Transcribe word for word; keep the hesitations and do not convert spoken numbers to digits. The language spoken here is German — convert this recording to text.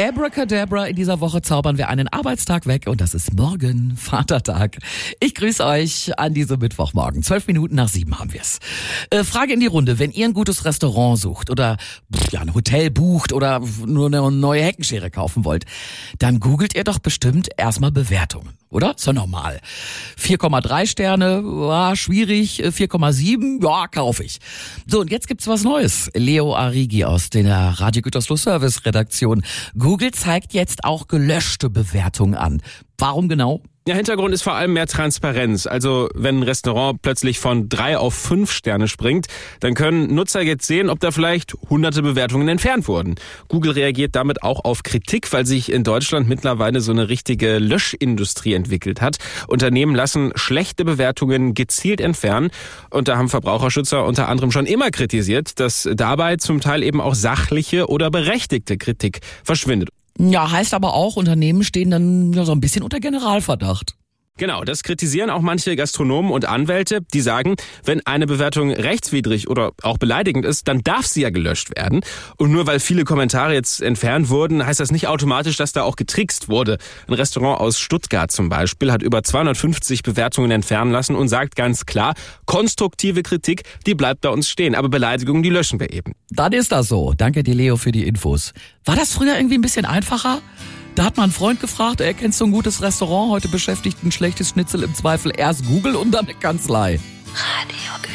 Abracadabra, in dieser Woche zaubern wir einen Arbeitstag weg und das ist morgen, Vatertag. Ich grüße euch an diesem Mittwochmorgen. Zwölf Minuten nach sieben haben wir's. Äh, Frage in die Runde, wenn ihr ein gutes Restaurant sucht oder pff, ja, ein Hotel bucht oder nur eine neue Heckenschere kaufen wollt, dann googelt ihr doch bestimmt erstmal Bewertungen, oder? Ist ja normal. vier Komma drei Sterne, war schwierig, vier Komma sieben, ja, kaufe ich. So, und jetzt gibt's was Neues. Leo Arrigi aus der Radio Gütersloh Service Redaktion. Google zeigt jetzt auch gelöschte Bewertungen an. Warum genau? Ja, Hintergrund ist vor allem mehr Transparenz. Also wenn ein Restaurant plötzlich von drei auf fünf Sterne springt, dann können Nutzer jetzt sehen, ob da vielleicht hunderte Bewertungen entfernt wurden. Google reagiert damit auch auf Kritik, weil sich in Deutschland mittlerweile so eine richtige Löschindustrie entwickelt hat. Unternehmen lassen schlechte Bewertungen gezielt entfernen. Und da haben Verbraucherschützer unter anderem schon immer kritisiert, dass dabei zum Teil eben auch sachliche oder berechtigte Kritik verschwindet. Ja, heißt aber auch, Unternehmen stehen dann ja so ein bisschen unter Generalverdacht. Genau, das kritisieren auch manche Gastronomen und Anwälte, die sagen, wenn eine Bewertung rechtswidrig oder auch beleidigend ist, dann darf sie ja gelöscht werden. Und nur weil viele Kommentare jetzt entfernt wurden, heißt das nicht automatisch, dass da auch getrickst wurde. Ein Restaurant aus Stuttgart zum Beispiel hat über zweihundertfünfzig Bewertungen entfernen lassen und sagt ganz klar, konstruktive Kritik, die bleibt bei uns stehen, aber Beleidigungen, die löschen wir eben. Dann ist das so. Danke dir, Leo, für die Infos. War das früher irgendwie ein bisschen einfacher? Da hat man einen Freund gefragt, er kennst du ein gutes Restaurant, heute beschäftigt ein schlechtes Schnitzel im Zweifel erst Google und dann eine Kanzlei. Radio